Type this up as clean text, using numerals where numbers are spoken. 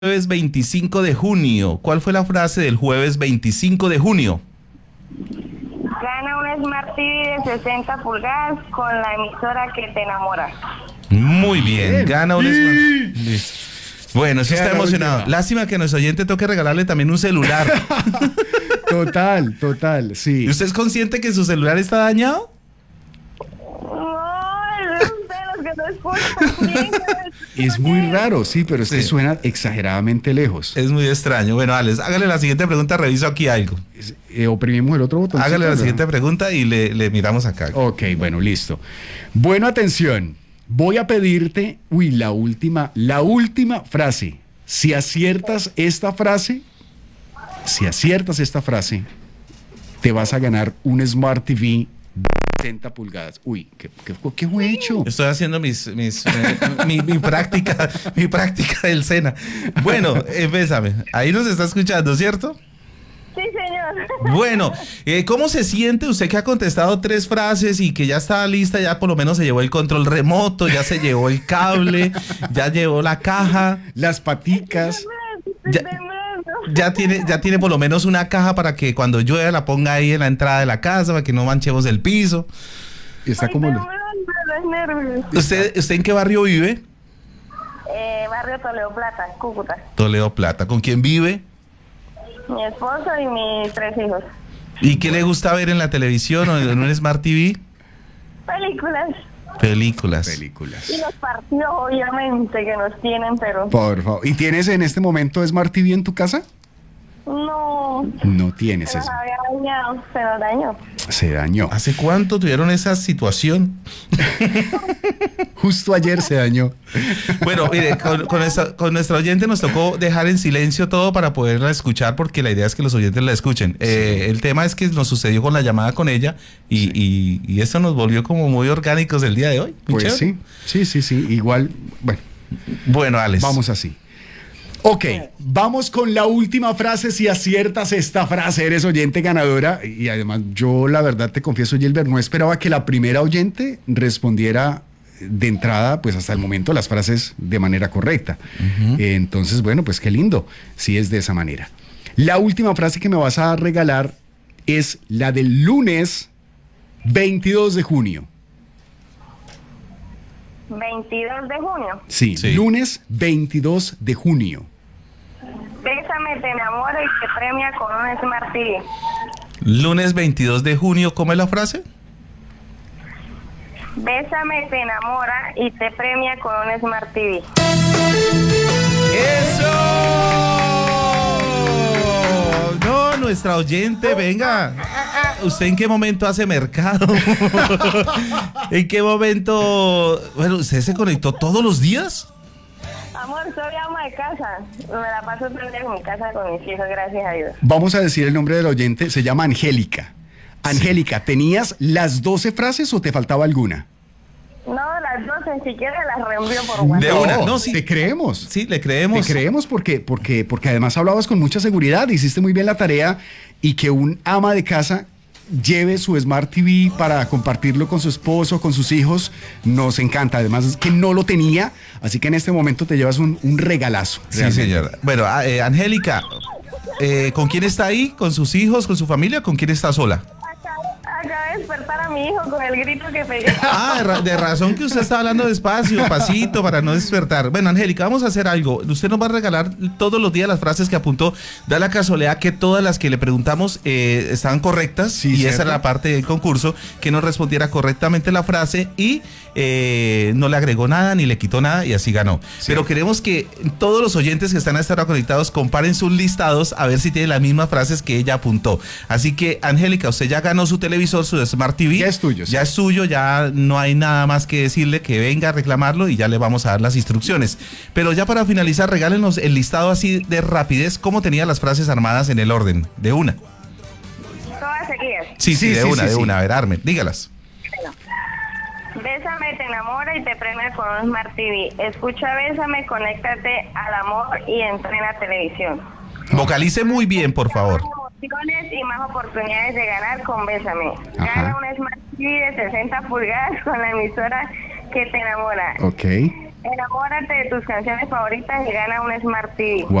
Jueves 25 de junio. ¿Cuál fue la frase del jueves 25 de junio? Gana un Smart TV de 60 pulgadas con la emisora que te enamora. Muy bien, gana un Sí. Smart. Listo. Bueno, eso está emocionado. Lástima que a nuestro oyente toque regalarle también un celular. Total, sí. ¿Y usted es consciente que su celular está dañado? No, es de los que no escuchan bien. Es muy raro, sí, pero es que Sí. suena exageradamente lejos. Es muy extraño. Bueno, Alex, hágale la siguiente pregunta, reviso aquí algo. Oprimimos el otro botón. Hágale la siguiente pregunta y le miramos acá. Ok, bueno, listo. Bueno, atención. Voy a pedirte, la última frase. Si aciertas esta frase, te vas a ganar un Smart TV de 60 pulgadas. ¿Qué he hecho? Estoy haciendo mi práctica del SENA. Bueno, bésame. Ahí nos está escuchando, ¿cierto? Sí, señor. Bueno, ¿cómo se siente usted que ha contestado 3 frases y que ya está lista? Ya por lo menos se llevó el control remoto, ya se llevó el cable, ya llevó la caja, Las paticas. Ya- ya tiene por lo menos una caja para que cuando llueva la ponga ahí en la entrada de la casa para que no manchemos el piso. Está como... Los nervios. ¿Usted en qué barrio vive? Barrio Toledo Plata, Cúcuta. Toledo Plata. ¿Con quién vive? Mi esposo y mis 3 hijos. ¿Y qué le gusta ver en la televisión o en un Smart TV? Películas. Películas. Y los partidos, obviamente, que nos tienen, pero Por favor. ¿Y tienes en este momento Smart TV en tu casa? no. No tienes Se nos eso. había dañado, se nos dañó. Se dañó. ¿Hace cuánto tuvieron esa situación? Justo ayer se dañó. Bueno, mire, con nuestra oyente nos tocó dejar en silencio todo para poderla escuchar porque la idea es que los oyentes la escuchen. El tema es que nos sucedió con la llamada con ella y eso nos volvió como muy orgánicos el día de hoy. Muy Pues chévere. sí. Igual, bueno, Bueno, Alex. vamos así. Ok, vamos con la última frase. Si aciertas esta frase, eres oyente ganadora. Y además, yo la verdad te confieso, Gilbert, no esperaba que la primera oyente respondiera de entrada, pues hasta el momento, las frases de manera correcta. Entonces, bueno, pues qué lindo, si es de esa manera. La última frase que me vas a regalar es la del lunes 22 de junio. 22 de junio. Sí, Sí. lunes 22 de junio. Bésame, te enamora y te premia con un Smart TV. Lunes 22 de junio, ¿cómo es la frase? Bésame, te enamora y te premia con un Smart TV. ¡Eso! No, nuestra oyente, venga. ¿Usted en qué momento hace mercado? ¿En qué momento? Bueno, ¿usted se conectó todos los días? Amor, soy ama de casa. Me la paso todo el día en mi casa con mis hijos, gracias a Dios. Vamos a decir el nombre del oyente, se llama Angélica. Angélica, ¿tenías las 12 frases o te faltaba alguna? No, las 12, si quieres las reenvío por WhatsApp. De una, no, sí. Te creemos. Sí, le creemos. Te creemos porque además hablabas con mucha seguridad, hiciste muy bien la tarea y que un ama de casa lleve su Smart TV para compartirlo con su esposo, con sus hijos, nos encanta. Además es que no lo tenía, así que en este momento te llevas un regalazo. Sí, realmente. señora. Bueno, Angélica, ¿con quién está ahí? ¿Con sus hijos? ¿Con su familia? ¿Con quién está sola? Acaba de despertar a mi hijo con el grito que pegué. Ah, de razón que usted está hablando despacio, pasito, para no despertar. Bueno, Angélica, vamos a hacer algo. Usted nos va a regalar todos los días las frases que apuntó. Da la casualidad que todas las que le preguntamos estaban correctas. Sí, y ¿cierto? esa era la parte del concurso, que nos respondiera correctamente la frase y no le agregó nada ni le quitó nada y así ganó. Sí. Pero queremos que todos los oyentes que están a esta hora conectados comparen sus listados a ver si tienen las mismas frases que ella apuntó. Así que, Angélica, usted ya ganó su televisor, su Smart TV. Ya es tuyo, sí. Ya es suyo, ya no hay nada más que decirle, que venga a reclamarlo y ya le vamos a dar las instrucciones. Pero ya para finalizar, regálenos el listado así de rapidez, cómo tenía las frases armadas en el orden, de una. Todas seguidas. Sí, Sí, de sí, una, sí, de sí. una. A ver, Armen, dígalas. Bésame, te enamora y te premia con un Smart TV. Escucha Bésame, conéctate al amor y entrena televisión. Vocalice muy bien, por favor. Más emociones y más oportunidades de ganar con Bésame. Ajá. Gana un Smart TV de 60 pulgadas con la emisora que te enamora. Ok. enamórate de tus canciones favoritas y gana un Smart TV.